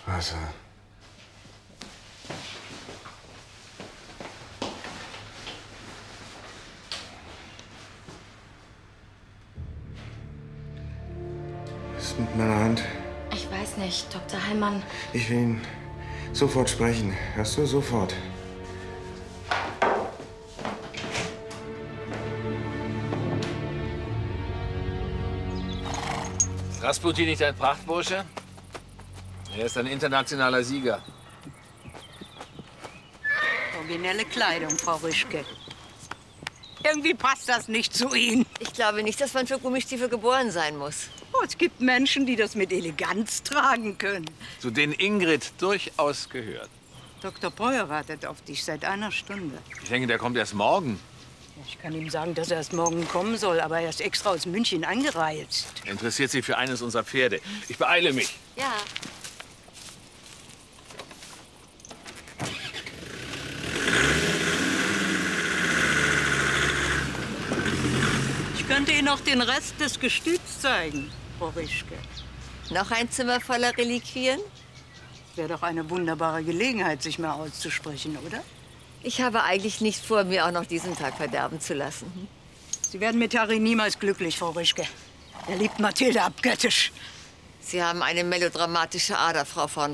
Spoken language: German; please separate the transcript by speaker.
Speaker 1: Wasser. Was ist mit meiner Hand?
Speaker 2: Ich weiß nicht, Dr. Heimann.
Speaker 1: Ich will ihn sofort sprechen. Hörst du? Sofort.
Speaker 3: Rasputin nicht ein Prachtbursche? Er ist ein internationaler Sieger.
Speaker 4: Originelle Kleidung, Frau Rüschke. Irgendwie passt das nicht zu Ihnen.
Speaker 5: Ich glaube nicht, dass man für Gummistiefel geboren sein muss.
Speaker 4: Oh, es gibt Menschen, die das mit Eleganz tragen können.
Speaker 3: Zu denen Ingrid durchaus gehört.
Speaker 4: Dr. Breuer wartet auf dich seit einer Stunde.
Speaker 3: Ich denke, der kommt erst morgen.
Speaker 4: Ich kann ihm sagen, dass er erst morgen kommen soll, aber er ist extra aus München angereist.
Speaker 3: Er interessiert sich für eines unserer Pferde. Ich beeile mich.
Speaker 5: Ja.
Speaker 4: Ich könnte Ihnen auch den Rest des Gestüts zeigen, Frau Rischke.
Speaker 5: Noch ein Zimmer voller Reliquien?
Speaker 4: Wäre doch eine wunderbare Gelegenheit, sich mal auszusprechen, oder?
Speaker 5: Ich habe eigentlich nicht vor, mir auch noch diesen Tag verderben zu lassen.
Speaker 4: Sie werden mit Harry niemals glücklich, Frau Rischke. Er liebt Mathilde abgöttisch.
Speaker 5: Sie haben eine melodramatische Ader, Frau von